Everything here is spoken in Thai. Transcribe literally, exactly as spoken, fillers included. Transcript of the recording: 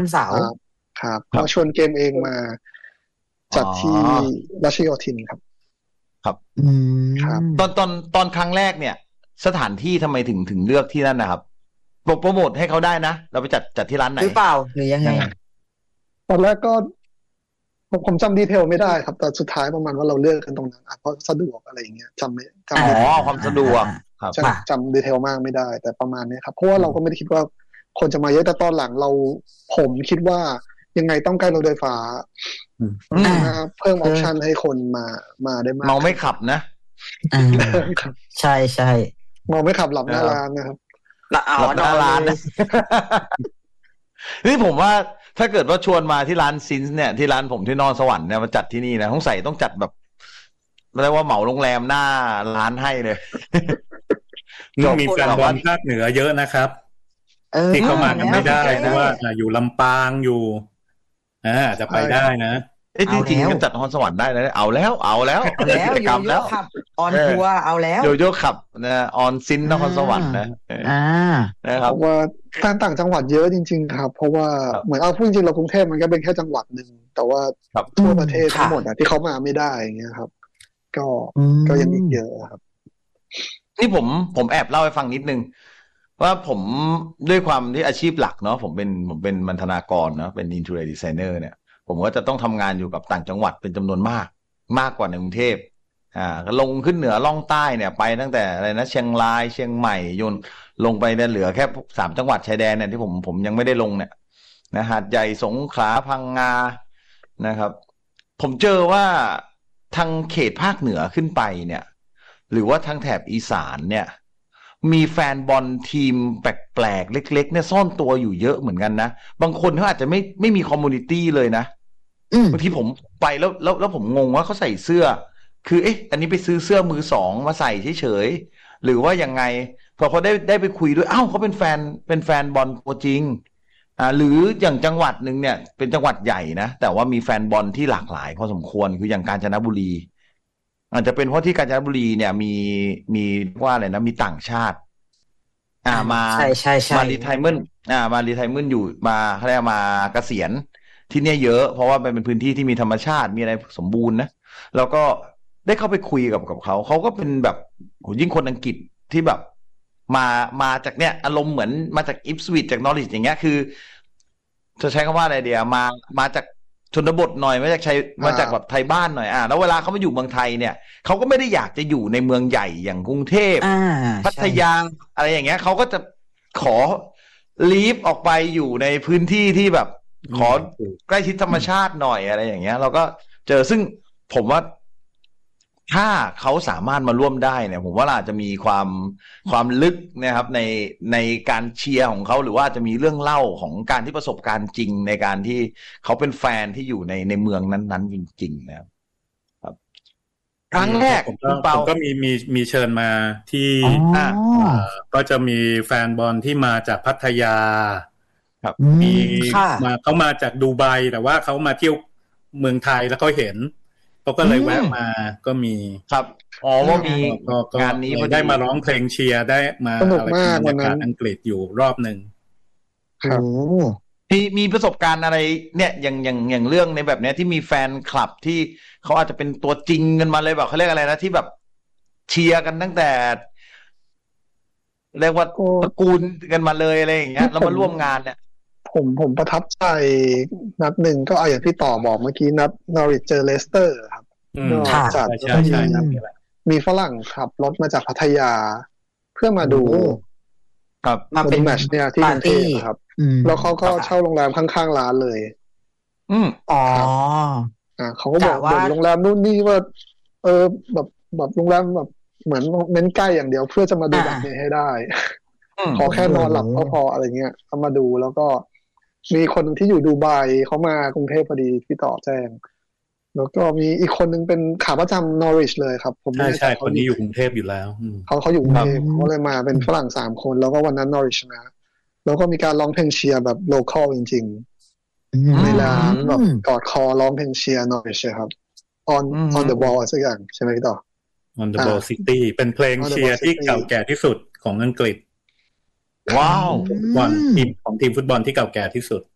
วันเสาร์ครับเราชวนเกมเองมาจัดที่รัชโยธินครับครับครับตอนตอนตอนครั้งแรกเนี่ยสถานที่ทำไมถึงถึงเลือกที่นั่นนะครับโปรโมทให้เขาได้นะเราไปจัดจัดที่ร้านไหนหรือเปล่าหรือยังไงตอนแรกก็ผมผมจำดีเทลไม่ได้ครับแต่สุดท้ายประมาณว่าเราเลือกกันตรงนั้นเพราะสะดวกอะไรอย่างเงี้ยจำไม่จำอ๋อความสะดวกครับจำดีเทลมากไม่ได้แต่ประมาณนี้ครับเพราะว่าเราก็ไม่ได้คิดว่าคนจะมาเยอะแต่ตอนหลังเราผมคิดว่ายังไงต้องใกล้รถไฟฟ้าเพิ่มออปชันให้คนมามาได้มากเมาไม่ขับนะใช่ใช่เมาไม่ขับหลับหน้าร้านนะครับหลับหน้าร้านนะนี่ผมว่าถ้าเกิดว่าชวนมาที่ร้านซินส์เนี่ยที่ร้านผมที่นอนสวรรค์เนี่ยมาจัดที่นี่นะต้องใส่ต้องจัดแบบเรียกว่าเหมาโรงแรมหน้าร้านให้เลยมีแฟนบอลภาคเหนือเยอะนะครับที่เข้ามากันไม่ได้เพราะว่าอยู่ลำปางอยู่อ่าจะไปได้นะเอ้จริงๆก็จัดนอนสวรรค์ได้นะเอาแล้วเอาแล้วเอาแล้วโยโย่ขับออนทัวร์เอาแล้วโยโย่ขับนะออนซินนครสวรรค์นะอ่านะครับว่าการต่างจังหวัดเยอะจริงๆครับเพราะว่าเหมือนเอาพูดจริงเรากรุงเทพมันก็เป็นแค่จังหวัดนึงแต่ว่าทั่วประเทศทั้งหมดอ่ะที่เขามาไม่ได้อย่างเงี้ยครับก็ก็ยังอีกเยอะครับนี่ผมผมแอบเล่าให้ฟังนิดนึงว่าผมด้วยความที่อาชีพหลักเนาะผมเป็นผมเป็นบรรณาธิการเนาะเป็น interior designer เนี่ยผมก็จะต้องทำงานอยู่กับต่างจังหวัดเป็นจำนวนมากมากกว่าในกรุงเทพอ่าลงขึ้นเหนือล่องใต้เนี่ยไปตั้งแต่อะไรนะเชียงรายเชียงใหม่ยนลงไปเนี่ยเหลือแค่สามจังหวัดชายแดนเนี่ยที่ผมผมยังไม่ได้ลงเนี่ยนะหาดใหญ่สงขลาพังงานะครับผมเจอว่าทางเขตภาคเหนือขึ้นไปเนี่ยหรือว่าทางแถบอีสานเนี่ยมีแฟนบอลทีมแปลกๆเล็กๆเนี่ยซ่อนตัวอยู่เยอะเหมือนกันนะบางคนเขาอาจจะไม่ไม่มีคอมมูนิตี้เลยนะบางทีผมไปแล้วแล้วแล้วผมงงว่าเขาใส่เสื้อคือเอ๊ะอันนี้ไปซื้อเสื้อมือสองมาใส่เฉยๆหรือว่ายังไงพอเขาได้ได้ไปคุยด้วยอ้าวเขาเป็นแฟนเป็นแฟนบอลตัวจริงอ่าหรืออย่างจังหวัดหนึ่งเนี่ยเป็นจังหวัดใหญ่นะแต่ว่ามีแฟนบอลที่หลากหลายพอสมควรคืออย่างกาญจนบุรีอาจจะเป็นเพราะที่กาญจนบุรีเนี่ยมีมีว่าอะไรนะมีต่างชาติอ่ามาใช่ใช่ใช่มารีไทเมนต์อ่ามารีไทเมนต์อยู่มาเขาเรียกมาเกษียณที่เนี่ยเยอะเพราะว่าเป็นพื้นที่ที่มีธรรมชาติมีอะไรสมบูรณ์นะแล้วก็ได้เข้าไปคุยกับกับเขาเขาก็เป็นแบบโหยิ่งคนอังกฤษที่แบบมามาจากเนี่ยอารมณ์เหมือนมาจากอิปสวิชจากนอริชอย่างเงี้ยคือจะใช้คำว่าอะไรเดียวมามาจากชนบทหน่อยมาจากชัยมาจากแบบไทยบ้านหน่อยอ่าแล้วเวลาเขามาอยู่เมืองไทยเนี่ยเขาก็ไม่ได้อยากจะอยู่ในเมืองใหญ่อย่างกรุงเทพพัทยาอะไรอย่างเงี้ยเขาก็จะขอลีฟออกไปอยู่ในพื้นที่ที่แบบขอใกล้ชิดธรรมชาติหน่อยอะไรอย่างเงี้ยเราก็เจอซึ่งผมว่าถ้าเขาสามารถมาร่วมได้เนี่ยผมว่าอาจจะมีความความลึกนะครับในในการเชียร์ของเขาหรือว่าจะมีเรื่องเล่าของการที่ประสบการณ์จริงในการที่เขาเป็นแฟนที่อยู่ในในเมืองนั้นๆจริงๆนะครับครับครั้งแรกผมก็ผมก็มีมีมีเชิญมาที่อ่าก็จะมีแฟนบอลที่มาจากพัทยาครับมีมาเขามาจากดูไบแต่ว่าเขามาเที่ยวเมืองไทยแล้วก็เห็นเขาก็เลยแวะมาก็มีครับอ๋อว่ามีงานนี้ได้มาร้องเพลงเชียร์ได้มาอะไรบรรยากาศอังกฤษอยู่รอบหนึ่งครับมีมีประสบการณ์อะไรเนี่ยอย่างอย่างอย่างเรื่องในแบบเนี้ยที่มีแฟนคลับที่เขาอาจจะเป็นตัวจริงกันมาเลยแบบเขาเรียกอะไรนะที่แบบเชียร์กันตั้งแต่เรียกว่าตระกูลกันมาเลยอะไรอย่างเงี้ยแล้วมาร่วมงานเนี่ยผมผมประทับใจนัดหนึ่งก็เอาอย่างที่ต่อบอกเมื่อกี้นัดนอริชเจอเลสเตอร์ครับจัดใช่ใช่มีฝรั่งขับรถมาจากพัทยาเพื่อมาดูครับมาเป็นแมตช์เนี่ยที่กรุงเทพครับแล้วเขาก็เช่าโรงแรมข้างๆร้านเลยอืมอ๋ออ่าเขาก็บอกว่าโรงแรมนู่นนี่ว่าเออแบบแบบโรงแรมแบบเหมือนเน้นใกล้อย่างเดียวเพื่อจะมาดูแบบนี้ให้ได้ขอแค่นอนหลับก็พออะไรเงี้ยเขามาดูแล้วก็มีคนที่อยู่ดูไบเขามากรุงเทพพอดีที่ต่อแจ้งแล้วก็มีอีกคนนึงเป็นขาประจำนอริชเลยครับผมใช่ใช่คนนี้อยู่กรุงเทพอยู่แล้วเขาเขาอยู่กรุงเทพเขาเลยมาเป็นฝรั่งสามคนแล้วก็วันนั้นนอริชนะแล้วก็มีการร้องเพลงเชียร์แบบโลคอลจริงๆในร้านแบบกอดคอร้องเพลงเชียร์นอริชครับ on on the ball สักอย่างใช่ไหมพี่ต่อ on the ball city เป็นเพลงเชียร์ที่เก่าแก่ที่สุดของอังกฤษว้าวบอลทีมของทีมฟุตบอลที่เก่าแก่ที่สุด